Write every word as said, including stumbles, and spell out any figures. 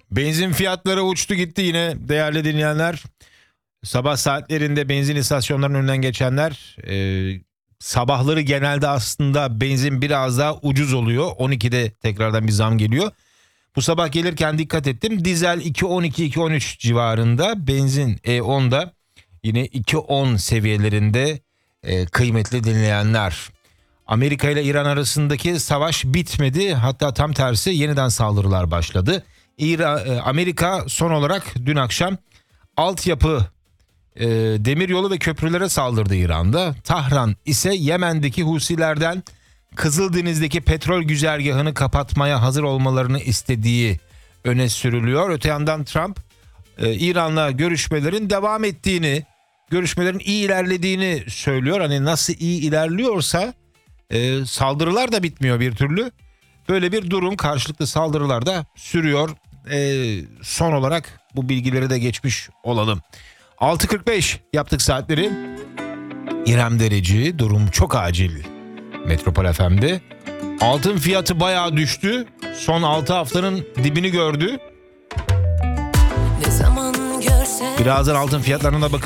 Benzin fiyatları uçtu gitti yine değerli dinleyenler. Sabah saatlerinde benzin istasyonlarının önünden geçenler e, sabahları genelde aslında benzin biraz daha ucuz oluyor. on ikide tekrardan bir zam geliyor. Bu sabah gelirken dikkat ettim. Dizel iki on iki iki on üç civarında, benzin E on'da yine iki on seviyelerinde e, kıymetli dinleyenler. Amerika ile İran arasındaki savaş bitmedi. Hatta tam tersi yeniden saldırılar başladı. İran, Amerika son olarak dün akşam altyapı, e, demiryolu ve köprülere saldırdı İran'da. Tahran ise Yemen'deki Husilerden Kızıldeniz'deki petrol güzergahını kapatmaya hazır olmalarını istediği öne sürülüyor. Öte yandan Trump e, İran'la görüşmelerin devam ettiğini, görüşmelerin iyi ilerlediğini söylüyor. Hani nasıl iyi ilerliyorsa e, saldırılar da bitmiyor bir türlü. Böyle bir durum, karşılıklı saldırılar da sürüyor. E, son olarak bu bilgileri de geçmiş olalım. altı kırk beş yaptık saatleri. İrem Dereci, durum çok acil. Metropol F M'de. Altın fiyatı bayağı düştü. Son altı haftanın dibini gördü. Birazdan altın fiyatlarına da bakalım.